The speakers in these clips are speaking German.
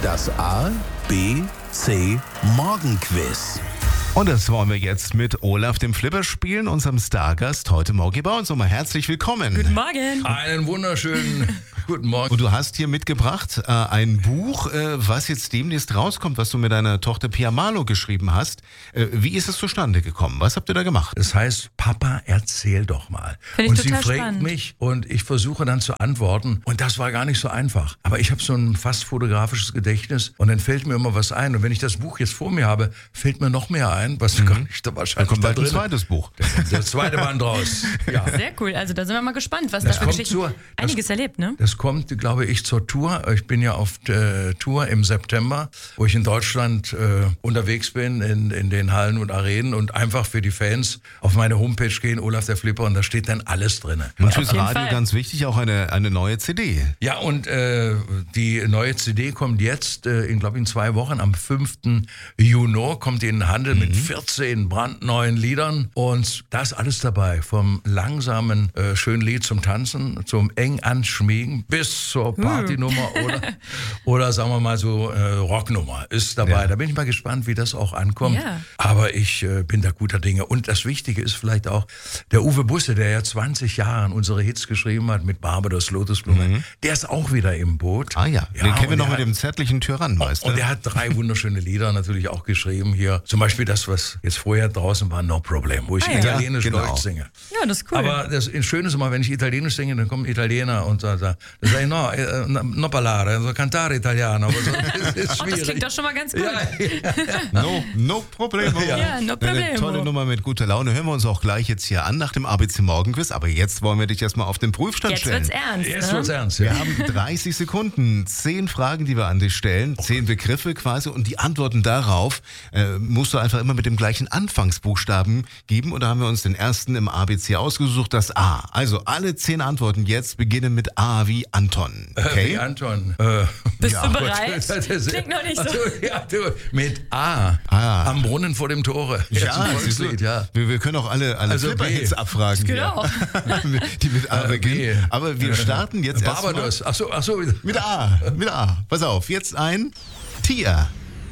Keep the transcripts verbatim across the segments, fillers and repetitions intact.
Das A, B, C Morgenquiz. Und das wollen wir jetzt mit Olaf dem Flipper spielen, unserem Stargast heute Morgen hier bei uns. Nochmal herzlich willkommen. Guten Morgen. Einen wunderschönen guten Morgen. Und du hast hier mitgebracht äh, ein Buch, äh, was jetzt demnächst rauskommt, was du mit deiner Tochter Pia Marlow geschrieben hast. Äh, wie ist es zustande gekommen? Was habt ihr da gemacht? Das heißt, Papa, erzähl doch mal. Find ich und sie total fragt spannend. mich und ich versuche dann zu antworten. Und das war gar nicht so einfach. Aber ich habe so ein fast fotografisches Gedächtnis und dann fällt mir immer was ein. Und wenn ich das Buch jetzt vor mir habe, fällt mir noch mehr ein, was mhm. gar nicht da wahrscheinlich Da kommt bald da ein drin. zweites Buch. Der zweite Band raus. Ja. Sehr cool. Also da sind wir mal gespannt, was Das da für kommt Geschichten. zur- das- Einiges erlebt, ne? Das kommt, glaube ich, zur Tour. Ich bin ja auf äh, Tour im September, wo ich in Deutschland äh, unterwegs bin, in, in den Hallen und Arenen und einfach für die Fans auf meine Homepage gehen, Olaf der Flipper, und da steht dann alles drin. Und fürs jeden Radio Fall. ganz wichtig, auch eine, eine neue C D. Ja, und äh, die neue C D kommt jetzt, äh, in glaube ich in zwei Wochen, am fünften Juni, kommt in den Handel mit vierzehn brandneuen Liedern. Und da ist alles dabei, vom langsamen, äh, schönen Lied zum Tanzen, zum eng anschmiegen, bis zur Partynummer oder, oder sagen wir mal so äh, Rocknummer ist dabei. Ja. Da bin ich mal gespannt, wie das auch ankommt. Ja. Aber ich äh, bin da guter Dinge. Und das Wichtige ist vielleicht auch, der Uwe Busse, der ja zwanzig Jahre unsere Hits geschrieben hat mit Barbados, Lotusblume, der ist auch wieder im Boot. Ah ja, den kennen wir und noch der mit dem zärtlichen Tyrann, weißt du? Und er hat drei wunderschöne Lieder natürlich auch geschrieben hier. Zum Beispiel das, was jetzt vorher draußen war, No Problem, wo ich Ah ja. italienisch Ja, genau. Deutsch singe. Ja, das ist cool. Aber das Schöne ist immer, wenn ich italienisch singe, dann kommen Italiener und da, da, da sage ich, no, eh, no parlare, also cantare italiano. Aber so, das ist Ach, schwierig. das klingt doch schon mal ganz gut. Ja, No, no problemo. Ja, no Eine problemo. tolle Nummer mit guter Laune. Hören wir uns auch gleich jetzt hier an nach dem A B C Morgenquiz. Aber jetzt wollen wir dich erstmal auf den Prüfstand Jetzt stellen. wird's ernst. jetzt ne? wird's ernst. Wir Ja. haben dreißig Sekunden, zehn Fragen, die wir an dich stellen, zehn Begriffe quasi und die Antworten darauf äh, musst du einfach immer mit dem gleichen Anfangsbuchstaben geben. Und da haben wir uns den ersten im A B C ausgesucht, das A. Also alle zehn Antworten jetzt beginnen mit A wie Anton. Äh, Okay? Wie Anton. Äh, Bist ja, du Gott. bereit? Das ist- Klingt noch nicht so. Also, ja, du, mit A. Ah. Am Brunnen vor dem Tore. Jetzt ein siehst du, Volkslied, ja. wir, wir können auch alle, alle Also Flipper-Hits B. abfragen. Genau. Hier, die mit A Äh, beginnen. B. Aber wir starten jetzt erstmal Barbados. Ach so, ach so. mit A. Mit A. Pass auf, jetzt ein Tier.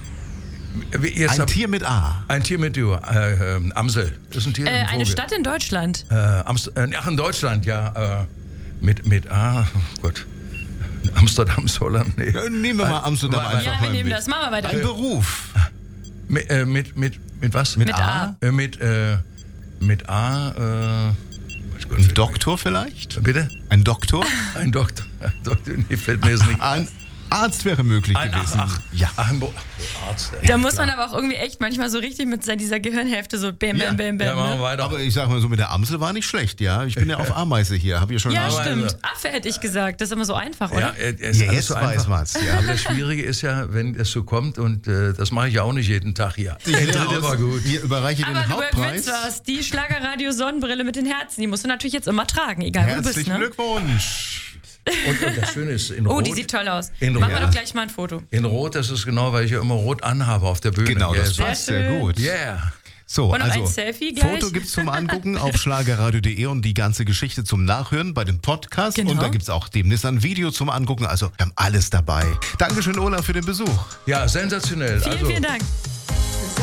Wie- Jetzt Ein hab- Tier mit A. Ein Tier mit du. Äh, ähm, Amsel. Das ist ein Tier. Äh, ein eine Vogel. Stadt in Deutschland. Äh, Amst äh, ach, in Deutschland, ja. Äh, mit, mit A. Oh Gott. Amsterdam, Holland. Nee. Ja, Nehmen wir mal Amsterdam Mal- einfach Ja, mal wir im nehmen Blick. das. Machen wir weiter. Ein Beruf. Mit, äh, mit, mit, mit was? Mit Mit A. A. Äh, mit, äh, mit A. Äh, weiß Gott, Ein fällt Doktor vielleicht? mir- Bitte? Ein Doktor? Ein Doktor. Ein Doktor. Nee, fällt mir jetzt nicht. Ein Arzt wäre möglich Ein, ach, gewesen. ach, Ja. ach, ein Bo Arzt. Da muss man aber auch irgendwie echt manchmal so richtig mit seiner- dieser Gehirnhälfte so bam, ja, bam, bam, bam. ja, machen wir ne? weiter. Aber ich sag mal so, mit der Amsel war nicht schlecht, ja. Ich bin ja auf Ameise hier, hab ich schon Ja, mal- Aber- stimmt. Affe hätte ich gesagt. Das ist immer so einfach, ja, oder? äh, es ist Ja, alles jetzt so weiß einfach. man's, ja. Aber das Schwierige ist ja, wenn es so kommt, und äh, das mache ich ja auch nicht jeden Tag hier. Ich Der lehne dritte aus. war gut. Wir überreichen Aber den du Hauptpreis. gewinnst was. Die Schlagerradio-Sonnenbrille mit den Herzen, die musst du natürlich jetzt immer tragen, egal wo du bist. Herzlichen Ne? Und, Glückwunsch. und das Schöne ist, in Oh, Rot. die sieht toll aus. In Machen wir Rot. doch gleich mal ein Foto. In Rot, das ist genau, weil ich ja immer Rot anhabe auf der Bühne. Genau, das yeah. passt sehr schön. gut. Yeah. So, Und noch also ein Selfie gleich? Foto gibt's zum Angucken auf schlagerradio punkt de und die ganze Geschichte zum Nachhören bei den Podcasts. Genau. Und da gibt's auch demnächst ein Video zum Angucken. Also wir haben alles dabei. Dankeschön, Olaf, für den Besuch. Ja, sensationell. Vielen, also, vielen Dank.